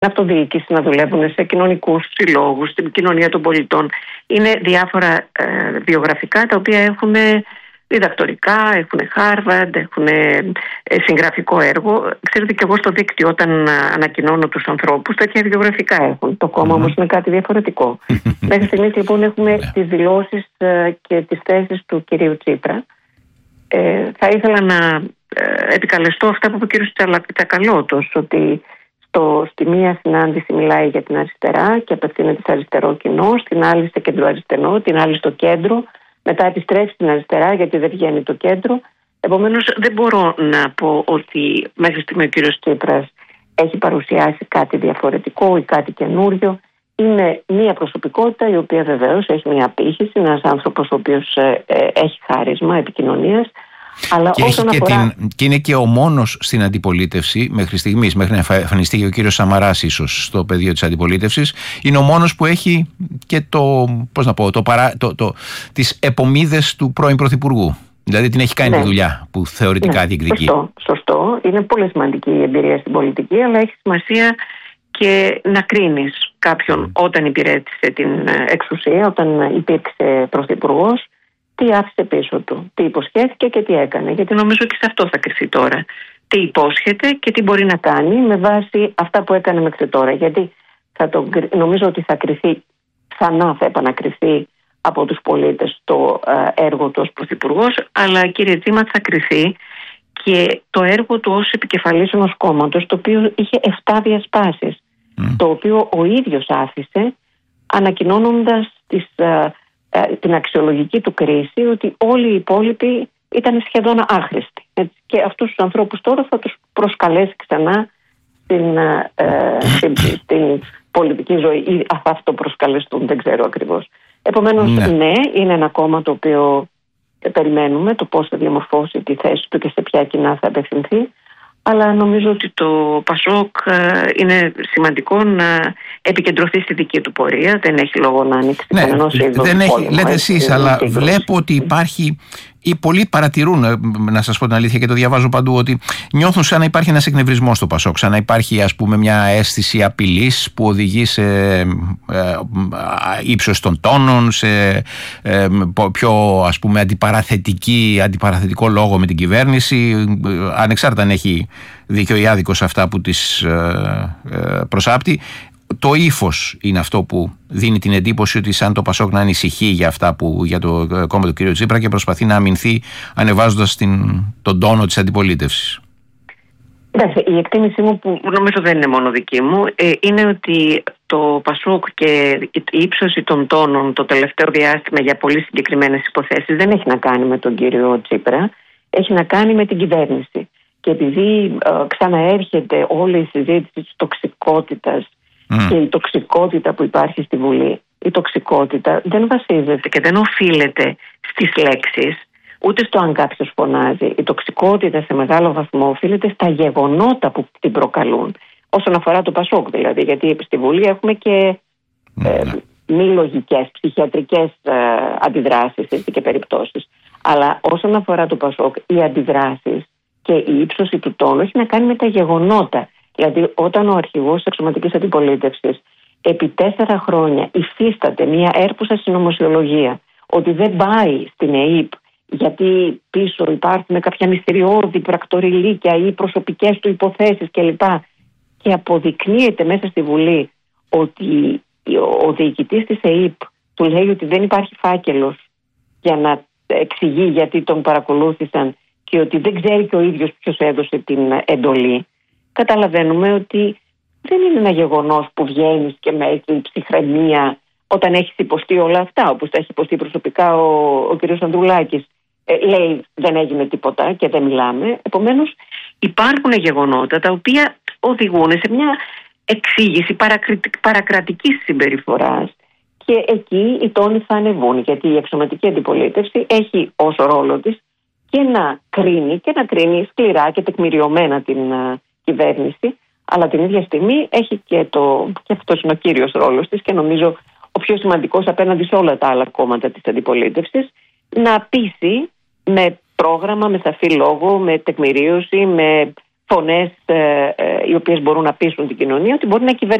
αυτοδιοίκηση, να δουλεύουν σε κοινωνικούς συλλόγους, στην κοινωνία των πολιτών. Είναι διάφορα βιογραφικά τα οποία έχουν διδακτορικά, έχουν Harvard, έχουν συγγραφικό έργο. Ξέρετε, και εγώ στο δίκτυο, όταν ανακοινώνω τους ανθρώπους, τέτοια βιογραφικά έχουν. Το κόμμα όμως είναι κάτι διαφορετικό. Μέχρι στιγμής λοιπόν έχουμε τις δηλώσεις και τις θέσεις του κυρίου Τσίπρα. Θα ήθελα να επικαλεστώ αυτά που είπε ο κύριος Τσακαλώτος, ότι στη μία συνάντηση μιλάει για την αριστερά και απευθύνεται σε αριστερό κοινό, στην άλλη σε κεντροαριστερό, την άλλη στο κέντρο, μετά επιστρέφει στην αριστερά γιατί δεν βγαίνει το κέντρο. Επομένως δεν μπορώ να πω ότι μέχρι στιγμή ο κύριος Τσίπρας έχει παρουσιάσει κάτι διαφορετικό ή κάτι καινούριο. Είναι μια προσωπικότητα η οποία βεβαίως έχει μια απήχηση, ένας άνθρωπος ο οποίος έχει χάρισμα επικοινωνίας. Αλλά και είναι και ο μόνος στην αντιπολίτευση μέχρι στιγμής, μέχρι να εμφανιστεί και ο κύριος Σαμαράς ίσως στο πεδίο της αντιπολίτευσης, είναι ο μόνος που έχει και τις επομίδες του πρώην Πρωθυπουργού. Δηλαδή την έχει κάνει τη δουλειά που θεωρητικά διεκδικεί. Σωστό. Είναι πολύ σημαντική η εμπειρία στην πολιτική, αλλά έχει σημασία και να κρίνεις κάποιον όταν υπηρέτησε την εξουσία, όταν υπήρξε πρωθυπουργός, τι άφησε πίσω του, τι υποσχέθηκε και τι έκανε. Γιατί νομίζω και σε αυτό θα κρυφθεί τώρα. Τι υπόσχεται και τι μπορεί να κάνει με βάση αυτά που έκανε μέχρι τώρα. Γιατί νομίζω ότι θα κρυφθεί, ξανά θα επανακριθεί από τους πολίτες το έργο του ως πρωθυπουργός, αλλά κύριε Τσίμα θα κρυφθεί και το έργο του ως επικεφαλής ενός κόμματος, το οποίο είχε 7 διασπάσεις, το οποίο ο ίδιος άφησε ανακοινώνοντας την αξιολογική του κρίση ότι όλοι οι υπόλοιποι ήταν σχεδόν άχρηστοι. Και αυτούς τους ανθρώπους τώρα θα τους προσκαλέσει ξανά στην πολιτική ζωή, ή θα αυτοπροσκαλεστούν, δεν ξέρω ακριβώς. Επομένως, ναι, είναι ένα κόμμα το οποίο περιμένουμε το πώς θα διαμορφώσει τη θέση του και σε ποια κοινά θα απευθυνθεί. Αλλά νομίζω ότι το ΠΑΣΟΚ είναι σημαντικό να επικεντρωθεί στη δική του πορεία. Δεν έχει λόγο να ανοίξει κανένας είδος πόλεμο. Λέτε εσείς, αλλά βλέπω ότι υπάρχει, ή πολλοί παρατηρούν, να σας πω την αλήθεια και το διαβάζω παντού, ότι νιώθουν σαν να υπάρχει ένας εκνευρισμός στο ΠΑΣΟΚ, σαν να υπάρχει ας πούμε μια αίσθηση απειλής που οδηγεί σε ύψος των τόνων, σε πιο ας πούμε αντιπαραθετικό λόγο με την κυβέρνηση, ανεξάρτητα αν έχει δίκιο ή άδικο σε αυτά που τις προσάπτει. Το ύφος είναι αυτό που δίνει την εντύπωση ότι σαν το ΠΑΣΟΚ να ανησυχεί για το κόμμα του κ. Τσίπρα και προσπαθεί να αμυνθεί ανεβάζοντας τον τόνο της αντιπολίτευσης. Η εκτίμησή μου, που νομίζω δεν είναι μόνο δική μου, είναι ότι το ΠΑΣΟΚ και η ύψωση των τόνων το τελευταίο διάστημα για πολύ συγκεκριμένες υποθέσεις δεν έχει να κάνει με τον κύριο Τσίπρα, έχει να κάνει με την κυβέρνηση. Και επειδή ξαναέρχεται όλη η συζήτηση της τοξικότητας και η τοξικότητα που υπάρχει στη Βουλή, η τοξικότητα δεν βασίζεται και δεν οφείλεται στις λέξεις, ούτε στο αν κάποιος φωνάζει. Η τοξικότητα σε μεγάλο βαθμό οφείλεται στα γεγονότα που την προκαλούν. Όσον αφορά το ΠΑΣΟΚ δηλαδή, γιατί στη Βουλή έχουμε και μη λογικές, ψυχιατρικές αντιδράσεις και περιπτώσεις. Αλλά όσον αφορά το ΠΑΣΟΚ, οι αντιδράσεις και η ύψωση του τόνου έχει να κάνει με τα γεγονότα. Δηλαδή, όταν ο αρχηγός της αξιωματικής αντιπολίτευσης επί 4 χρόνια υφίσταται μια έρπουσα συνωμοσιολογία ότι δεν πάει στην ΕΥΠ γιατί πίσω υπάρχουν κάποια μυστηριώδη πρακτοριλίκια ή προσωπικές του υποθέσεις κλπ. Και αποδεικνύεται μέσα στη Βουλή ότι ο διοικητής της ΕΥΠ του λέει ότι δεν υπάρχει φάκελος για να εξηγεί γιατί τον παρακολούθησαν και ότι δεν ξέρει και ο ίδιος ποιος έδωσε την εντολή. Καταλαβαίνουμε ότι δεν είναι ένα γεγονός που βγαίνεις και με ψυχραιμία όταν έχεις υποστεί όλα αυτά, όπως τα έχει υποστεί προσωπικά ο κ. Ανδρουλάκης. Λέει δεν έγινε τίποτα και δεν μιλάμε. Επομένως υπάρχουν γεγονότα τα οποία οδηγούν σε μια εξήγηση παρακρατικής συμπεριφοράς και εκεί οι τόνοι θα ανεβούν, γιατί η αξιωματική αντιπολίτευση έχει ως ρόλο της και να κρίνει σκληρά και τεκμηριωμένα την κυβέρνηση, αλλά την ίδια στιγμή έχει και αυτός είναι ο κύριος ρόλος της και νομίζω ο πιο σημαντικός απέναντι σε όλα τα άλλα κόμματα της αντιπολίτευσης, να πείσει με πρόγραμμα, με σαφή λόγο, με τεκμηρίωση, με φωνές οι οποίες μπορούν να πείσουν την κοινωνία ότι μπορεί να κυβερνήσει